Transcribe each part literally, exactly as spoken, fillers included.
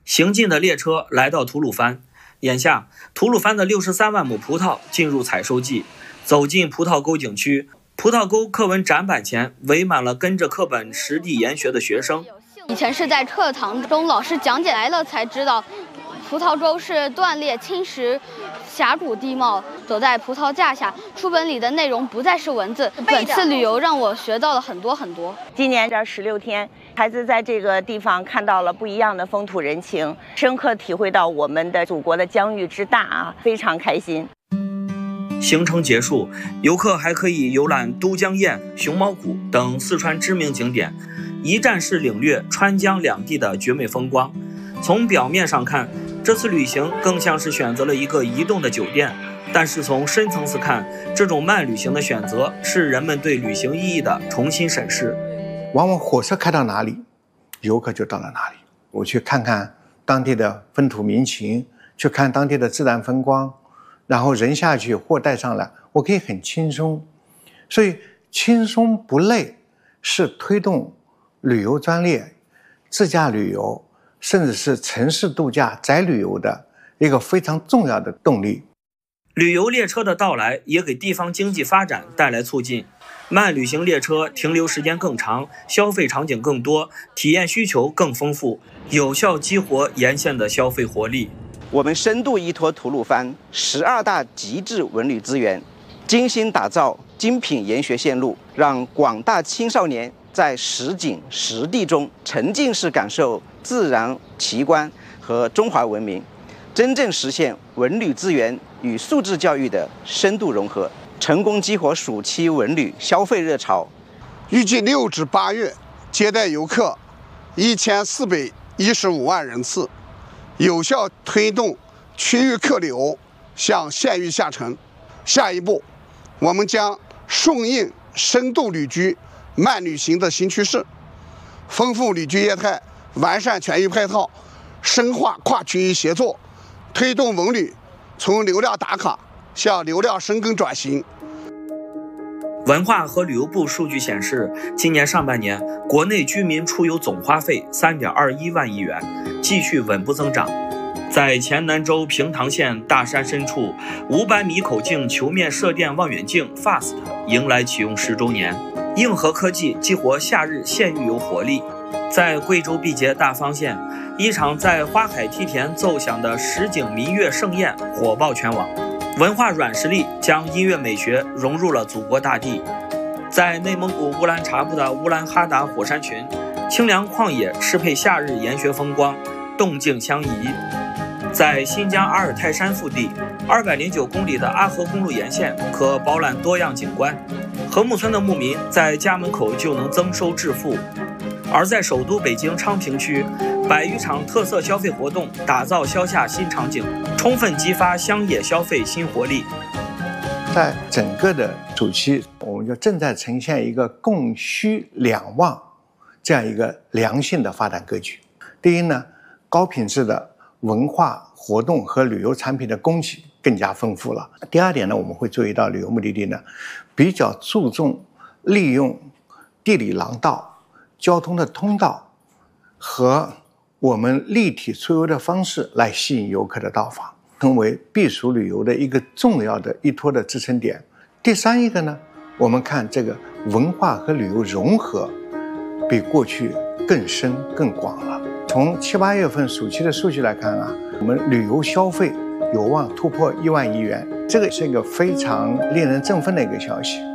行进的列车来到吐鲁番，眼下吐鲁番的六十三万亩葡萄进入采收季。走进葡萄沟景区，葡萄沟课文展板前围满了跟着课本实地研学的学生。 以前是在课堂中老师讲解来了才知道，葡萄洲是断裂侵蚀峡谷地貌，走在葡萄架下，书本里的内容不再是文字。本次旅游让我学到了很多很多。 今年这十六天，孩子在这个地方看到了不一样的风土人情，深刻体会到我们的祖国的疆域之大啊，非常开心。 行程结束，游客还可以游览都江堰、熊猫谷等四川知名景点，一站式领略川江两地的绝美风光。从表面上看，这次旅行更像是选择了一个移动的酒店，但是从深层次看，这种慢旅行的选择是人们对旅行意义的重新审视。 往往火车开到哪里，游客就到了哪里。我去看看当地的风土民情，去看当地的自然风光，然后人下去货带上来，我可以很轻松。所以轻松不累是推动旅游专列、自驾旅游甚至是城市度假宅旅游的一个非常重要的动力。 旅游列车的到来也给地方经济发展带来促进。慢旅行列车停留时间更长，消费场景更多，体验需求更丰富，有效激活沿线的消费活力。 我们深度依托吐鲁番十二大极致文旅资源，精心打造精品研学线路，让广大青少年在实景实地中沉浸式感受自然奇观和中华文明，真正实现文旅资源与素质教育的深度融合，成功激活暑期文旅消费热潮。 预计六至八月接待游客一千四百一十五万人次，有效推动区域客流向县域下沉。下一步，我们将顺应深度旅居、慢旅行的新趋势，丰富旅居业态，完善全域配套，深化跨区域协作，推动文旅从流量打卡向流量深耕转型。 文化和旅游部数据显示，今年上半年国内居民出游总花费 三点二一万亿元，继续稳步增长。在黔南州平塘县大山深处，五百米口径球面射电望远镜 F A S T 迎来启用十周年，硬核科技激活夏日县域游活力。在贵州毕节大方县，一场在花海梯田奏响的实景民乐盛宴火爆全网，文化软实力将音乐美学融入了祖国大地。在内蒙古乌兰察布的乌兰哈达火山群，清凉旷野适配夏日研学风光，动静相宜。在新疆阿尔泰山腹地，二百零九公里的阿合公路沿线可饱览多样景观。禾木村的牧民在家门口就能增收致富。而在首都北京昌平区，百余场特色消费活动打造消夏新场景，充分激发乡野消费新活力。 在整个的暑期，我们就正在呈现一个供需两旺这样一个良性的发展格局。第一呢，高品质的文化活动和旅游产品的供给更加丰富了。第二点呢，我们会注意到旅游目的地呢，比较注重利用地理廊道、交通的通道和我们立体出游的方式来吸引游客的到访，成为避暑旅游的一个重要的依托的支撑点。第三一个呢，我们看这个文化和旅游融合比过去更深更广了。从七八月份暑期的数据来看啊，我们旅游消费有望突破一万亿元，这个是一个非常令人振奋的一个消息。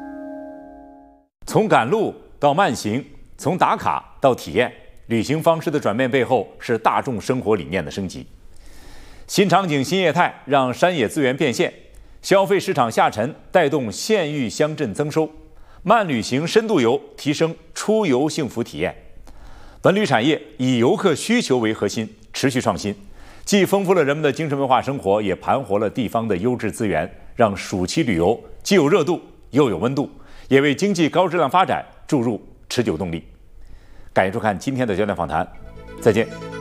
从赶路到慢行，从打卡到体验，旅行方式的转变背后是大众生活理念的升级。新场景新业态让山野资源变现，消费市场下沉带动县域乡镇增收，慢旅行深度游提升出游幸福体验。文旅产业以游客需求为核心，持续创新，既丰富了人们的精神文化生活，也盘活了地方的优质资源，让暑期旅游既有热度又有温度，也为经济高质量发展注入持久动力。感谢收看今天的焦点访谈，再见。